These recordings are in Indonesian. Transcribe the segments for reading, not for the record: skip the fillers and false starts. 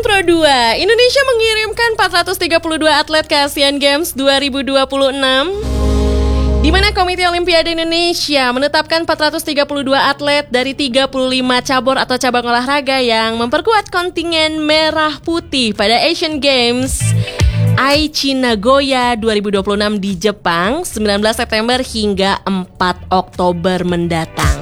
Pro 2, Indonesia mengirimkan 432 atlet ke Asian Games 2026, di mana Komite Olimpiade Indonesia menetapkan 432 atlet dari 35 cabur atau cabang olahraga yang memperkuat kontingen merah putih pada Asian Games Aichi Nagoya 2026 di Jepang 19 September hingga 4 Oktober mendatang.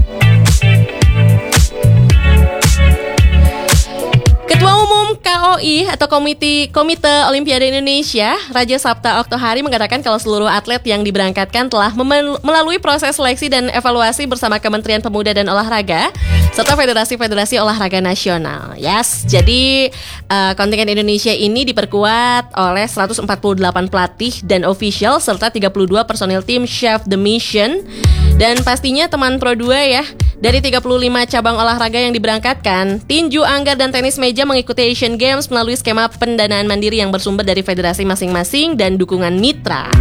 Ketua Umum KOI atau Komite Olimpiade Indonesia, Raja Sabta Oktohari mengatakan kalau seluruh atlet yang diberangkatkan telah melalui proses seleksi dan evaluasi bersama Kementerian Pemuda dan Olahraga serta Federasi-Federasi Olahraga Nasional. Yes, jadi kontingen Indonesia ini diperkuat oleh 148 pelatih dan official serta 32 personil tim Chef the Mission. Dan pastinya teman Pro 2 ya, dari 35 cabang olahraga yang diberangkatkan, tinju, anggar, dan tenis meja mengikuti Asian Games melalui skema pendanaan mandiri yang bersumber dari federasi masing-masing dan dukungan mitra.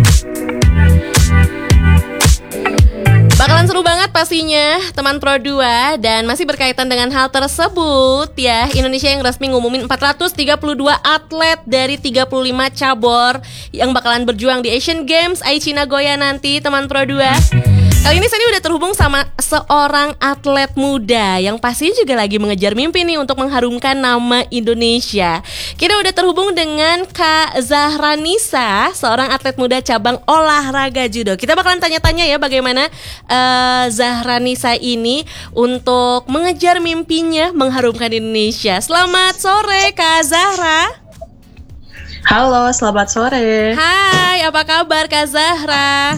Bakalan seru banget pastinya teman Pro 2. Dan masih berkaitan dengan hal tersebut ya, Indonesia yang resmi ngumumin 432 atlet dari 35 cabur yang bakalan berjuang di Asian Games Aichi Nagoya nanti teman Pro 2. Kali ini saya udah terhubung sama seorang atlet muda yang pasti juga lagi mengejar mimpi nih untuk mengharumkan nama Indonesia. Kita udah terhubung dengan Kak Zahra Nisa, seorang atlet muda cabang olahraga judo. Kita bakalan tanya-tanya ya bagaimana Zahra Nisa ini untuk mengejar mimpinya mengharumkan Indonesia. Selamat sore Kak Zahra. Halo, selamat sore. Hai, apa kabar Kak Zahra?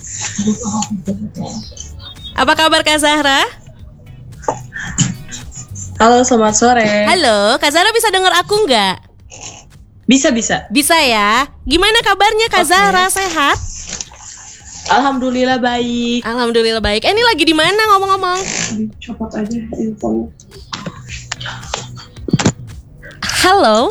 Apa kabar Kak Zahra? Halo, selamat sore. Halo, Kak Zahra bisa dengar aku nggak? Bisa. Bisa ya. Gimana kabarnya Kak Zahra? Sehat? Alhamdulillah baik. Alhamdulillah baik. Ini lagi di mana ngomong-ngomong? Copot aja infonya. Halo.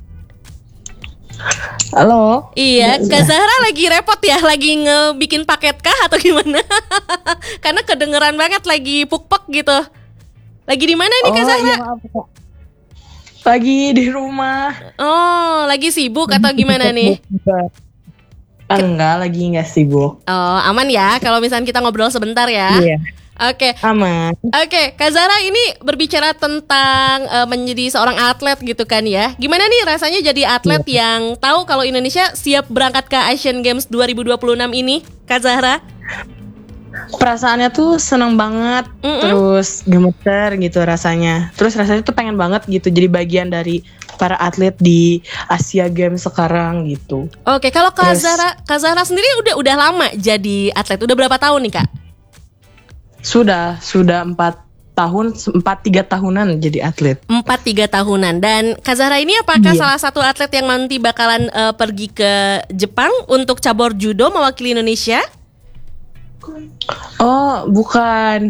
Halo. Iya, Kak Zahra lagi repot ya, lagi ngebikin paket kah atau gimana? Karena kedengeran banget lagi puk-puk gitu. Lagi di mana nih Kak Zahra? Iya, maaf, Kak. Lagi di rumah. Oh, lagi sibuk atau gimana nih? Enggak, lagi nggak sibuk. Oh, aman ya kalau misalnya kita ngobrol sebentar ya. Iya. Oke. Aman. Oke, Kak Zahra ini berbicara tentang menjadi seorang atlet gitu kan ya. Gimana nih rasanya jadi atlet yang tahu kalau Indonesia siap berangkat ke Asian Games 2026 ini, Kak Zahra? Perasaannya tuh seneng banget, terus gemeter gitu rasanya. Terus rasanya tuh pengen banget gitu jadi bagian dari para atlet di Asia Games sekarang gitu. Oke, kalau Kak Zahra sendiri udah lama jadi atlet. Udah berapa tahun nih, Kak? Sudah 3 tahunan jadi atlet. 3 tahunan. Dan Kak Zahra ini apakah salah satu atlet yang nanti bakalan pergi ke Jepang untuk cabur judo mewakili Indonesia? Oh, bukan.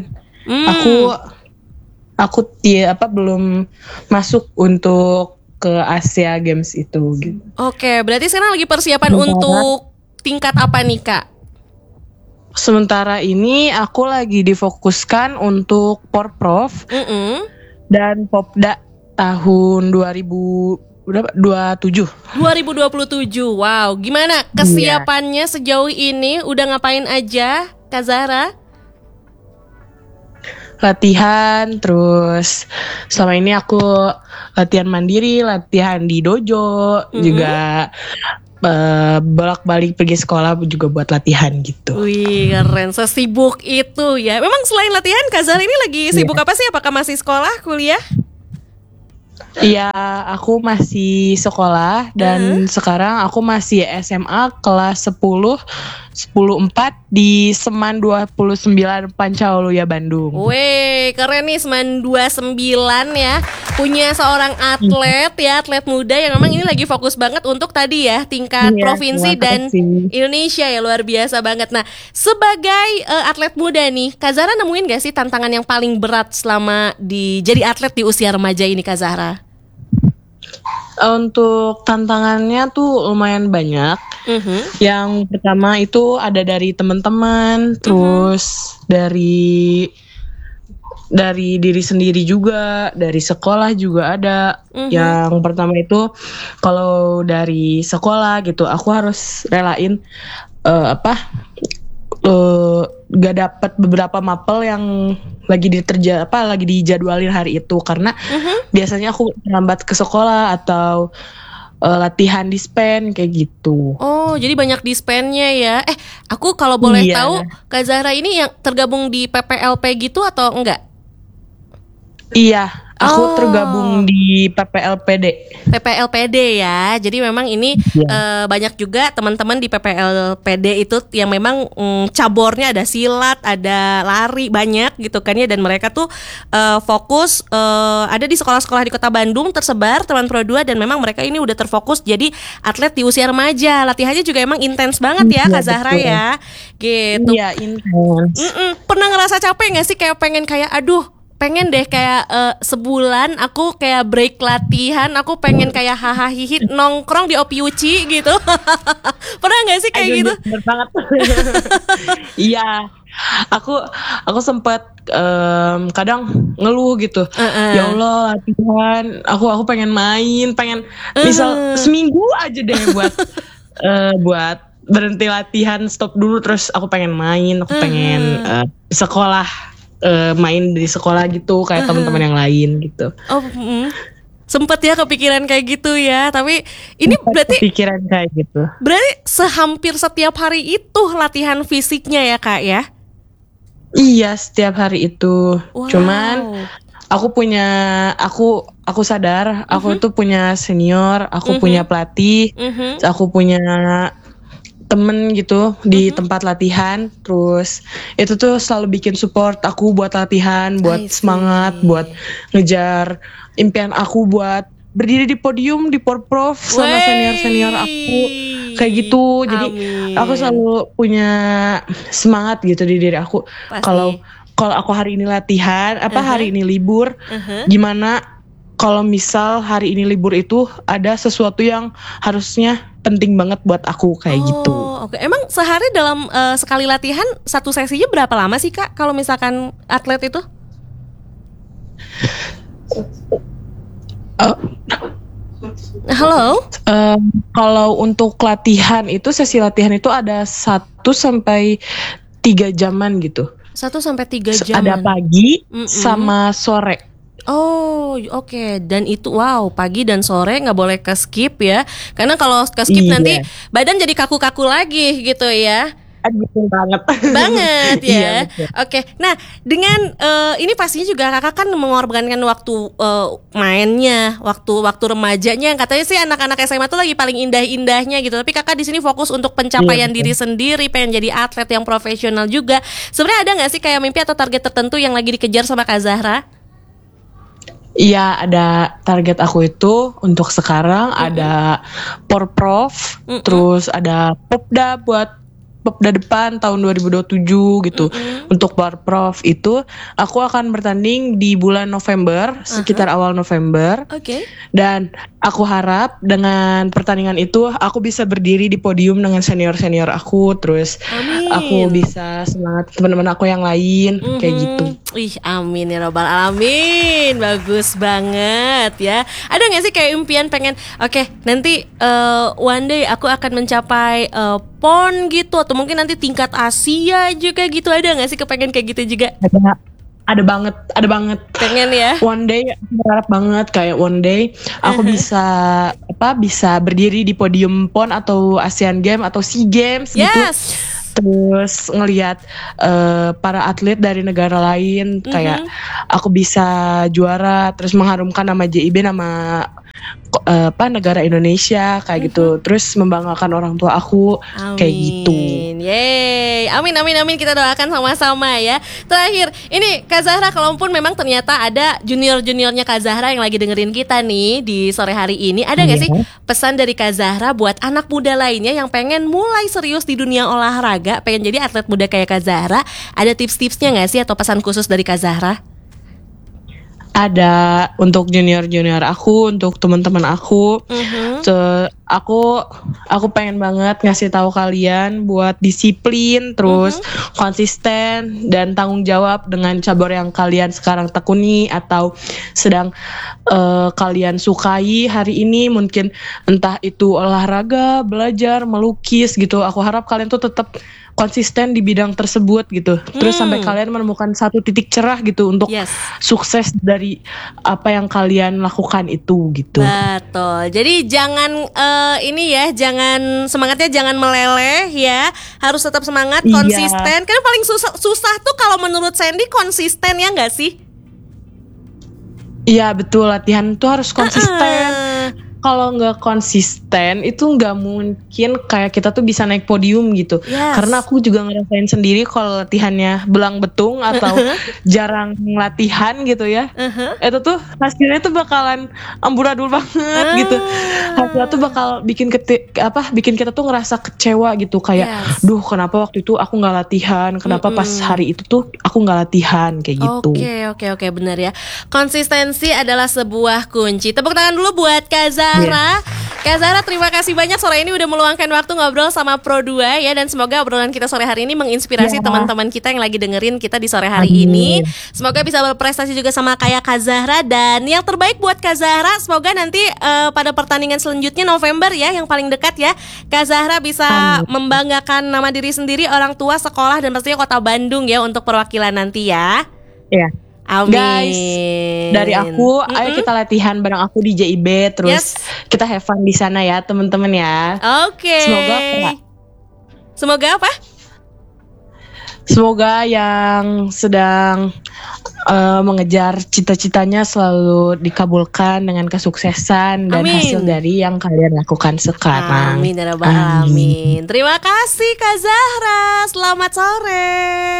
Aku belum masuk untuk ke Asia Games itu gitu. Oke, berarti sekarang lagi persiapan untuk tingkat apa nih, Kak? Sementara ini aku lagi difokuskan untuk Porprov dan Popda tahun 2027. Wow, gimana kesiapannya sejauh ini? Udah ngapain aja, Kak Zahra? Latihan, terus selama ini aku latihan mandiri, latihan di dojo, juga bolak-balik pergi sekolah juga buat latihan gitu. Wih, keren, sesibuk itu ya. Memang selain latihan, Kak Zahra ini lagi sibuk apa sih? Apakah masih sekolah, kuliah? Iya, aku masih sekolah dan sekarang aku masih SMA kelas 10-4 di Seman 29 Pancauluya Bandung. Wih, keren nih Seman 29 ya. Punya seorang atlet ya, atlet muda yang memang ini lagi fokus banget untuk tadi ya, tingkat provinsi dan Indonesia ya, luar biasa banget. Nah, sebagai atlet muda nih, Kak Zahra nemuin gak sih tantangan yang paling berat selama jadi atlet di usia remaja ini, Kak Zahra? Untuk tantangannya tuh lumayan banyak. Yang pertama itu ada dari teman-teman, terus dari dari diri sendiri juga, dari sekolah juga ada. Yang pertama itu kalau dari sekolah gitu, aku harus relain gak dapat beberapa mapel yang lagi lagi dijadwalin hari itu karena biasanya aku terlambat ke sekolah atau latihan dispen kayak gitu. Oh, jadi banyak dispennya ya. Aku kalau boleh tahu, Kak Zahra ini yang tergabung di PPLP gitu atau enggak? Iya, aku tergabung di PPLPD. PPLPD ya. Jadi memang ini banyak juga teman-teman di PPLPD itu yang memang cabornya ada silat, ada lari banyak gitu kan ya. Dan mereka tuh fokus ada di sekolah-sekolah di Kota Bandung tersebar Teman Pro 2 dan memang mereka ini udah terfokus jadi atlet di usia remaja. Latihannya juga emang intens banget ya Kak Zahra ya. Gitu. Iya, intens. Pernah ngerasa capek gak sih kayak pengen deh kayak sebulan aku kayak break latihan, aku pengen kayak hahaha hihit nongkrong di Opiuci gitu. Pernah nggak sih kayak gitu? Bener banget. Iya, aku sempat kadang ngeluh gitu. Ya Allah latihan, aku pengen main, misal seminggu aja deh buat berhenti latihan, stop dulu, terus aku pengen main, aku pengen sekolah. Main di sekolah gitu kayak teman-teman yang lain gitu. Sempet ya kepikiran kayak gitu ya. Tapi ini berarti kepikiran kayak gitu. Berarti hampir setiap hari itu latihan fisiknya ya Kak ya? Iya, setiap hari itu. Wow. Cuman aku sadar aku tuh punya senior, aku punya pelatih, aku punya temen gitu di tempat latihan, terus itu tuh selalu bikin support aku buat latihan, buat semangat, buat ngejar impian aku buat berdiri di podium di Porprov sama senior aku kayak gitu. Jadi aku selalu punya semangat gitu di diri aku. Kalau aku hari ini latihan, hari ini libur, gimana kalau misal hari ini libur itu ada sesuatu yang harusnya penting banget buat aku kayak gitu. Oke. Emang sehari dalam sekali latihan satu sesinya berapa lama sih Kak? Kalau misalkan atlet itu? Halo. Kalau untuk latihan itu sesi latihan itu ada 1-3 jaman gitu. 1-3 jam. Ada pagi sama sore. Oh, oke. Dan itu pagi dan sore nggak boleh ke skip ya. Karena kalau ke skip nanti badan jadi kaku-kaku lagi gitu ya. Gitu banget ya. Oke. Nah, dengan ini pastinya juga kakak kan mengorbankan waktu mainnya, waktu remajanya yang katanya sih anak-anak SMA tuh lagi paling indah-indahnya gitu. Tapi kakak di sini fokus untuk pencapaian diri sendiri, pengen jadi atlet yang profesional juga. Sebenarnya ada nggak sih kayak mimpi atau target tertentu yang lagi dikejar sama Kak Zahra? Iya, ada target aku itu untuk sekarang ada Porprov, terus ada Popda buat Popda depan tahun 2027 gitu. Untuk Porprov itu aku akan bertanding di bulan November, sekitar awal November. Dan aku harap dengan pertandingan itu aku bisa berdiri di podium dengan senior-senior aku, terus aku bisa semangat teman-teman aku yang lain kayak gitu. Amin ya robbal alamin. Bagus banget ya. Ada nggak sih kayak impian pengen nanti one day aku akan mencapai PON gitu, atau mungkin nanti tingkat Asia juga gitu, ada nggak sih kepengen kayak gitu juga? Ada banget pengen ya. One day aku berharap banget kayak one day aku bisa berdiri di podium PON atau Asian Games atau SEA Games gitu. Terus ngelihat para atlet dari negara lain kayak aku bisa juara, terus mengharumkan nama JIB, nama negara Indonesia kayak gitu, terus membanggakan orang tua aku. Kayak gitu. Yeay, amin kita doakan sama-sama ya. Terakhir, ini Kak Zahra, kalaupun memang ternyata ada junior-juniornya Kak Zahra yang lagi dengerin kita nih di sore hari ini, ada nggak sih pesan dari Kak Zahra buat anak muda lainnya yang pengen mulai serius di dunia olahraga, pengen jadi atlet muda kayak Kak Zahra? Ada tips-tipsnya nggak sih atau pesan khusus dari Kak Zahra? ada untuk junior aku, untuk teman-teman aku. Aku pengen banget ngasih tahu kalian buat disiplin, terus konsisten dan tanggung jawab dengan cabur yang kalian sekarang tekuni atau sedang kalian sukai hari ini. Mungkin entah itu olahraga, belajar, melukis gitu. Aku harap kalian tuh tetap konsisten di bidang tersebut gitu. Terus sampai kalian menemukan satu titik cerah gitu untuk sukses dari apa yang kalian lakukan itu gitu. Betul. Jadi jangan jangan semangatnya jangan meleleh ya. Harus tetap semangat, konsisten. Karena paling susah tuh kalau menurut Sandy konsisten, ya nggak sih? Iya betul, latihan tuh harus konsisten. Kalau nggak konsisten itu nggak mungkin kayak kita tuh bisa naik podium gitu. Karena aku juga ngerasain sendiri kalau latihannya belang betung atau jarang latihan gitu ya, itu tuh hasilnya tuh bakalan amburadul banget gitu. Hasilnya tuh bakal bikin kita tuh ngerasa kecewa gitu, kayak duh kenapa waktu itu aku nggak latihan, kenapa pas hari itu tuh aku nggak latihan kayak gitu. Oke, benar ya. Konsistensi adalah sebuah kunci. Tepuk tangan dulu buat Kak Zahra. Kak Zahra, terima kasih banyak sore ini udah meluangkan waktu ngobrol sama Pro2 ya. Dan semoga obrolan kita sore hari ini menginspirasi teman-teman kita yang lagi dengerin kita di sore hari ini. Semoga bisa berprestasi juga sama kayak Kak Zahra. Dan yang terbaik buat Kak Zahra, semoga nanti pada pertandingan selanjutnya November ya, yang paling dekat ya, Kak Zahra bisa membanggakan nama diri sendiri, orang tua, sekolah, dan pastinya kota Bandung ya untuk perwakilan nanti ya. Iya. Amin. Guys, dari aku, ayo kita latihan bareng aku di JIB, terus kita have fun di sana ya, teman-teman ya. Oke. Semoga apa? Semoga yang sedang mengejar cita-citanya selalu dikabulkan dengan kesuksesan dan hasil dari yang kalian lakukan sekarang. Amin ya rabbal alamin. Terima kasih Kak Zahra. Selamat sore.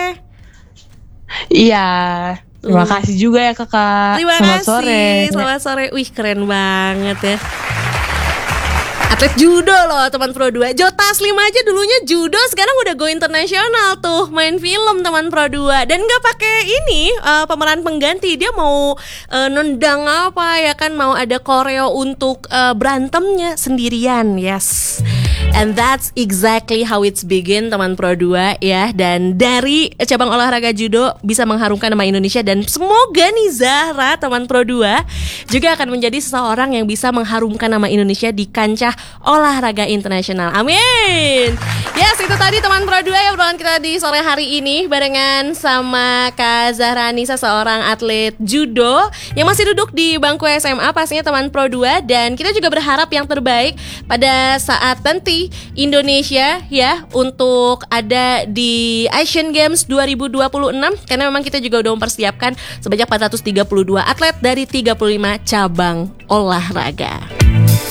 Iya. Terima kasih juga ya kakak. Selamat sore. Wih keren banget ya. Atlet judo loh teman Pro2. Joe Taslim aja dulunya judo, sekarang udah go internasional tuh, main film teman Pro2. Dan gak pakai ini pemeran pengganti. Dia mau nendang apa ya kan, mau ada koreo untuk berantemnya sendirian. Yes. And that's exactly how it's begin teman Pro2 ya. Dan dari cabang olahraga judo bisa mengharumkan nama Indonesia. Dan semoga nih Zahra teman Pro2 juga akan menjadi seseorang yang bisa mengharumkan nama Indonesia di kancah olahraga internasional. Amin. Yes, itu tadi teman Pro2 ya obrolan kita di sore hari ini barengan sama Kak Zahra Nisa, seorang atlet judo yang masih duduk di bangku SMA pastinya teman Pro2. Dan kita juga berharap yang terbaik pada saat nanti Indonesia ya untuk ada di Asian Games 2026, karena memang kita juga udah mempersiapkan sebanyak 432 atlet dari 35 cabang olahraga.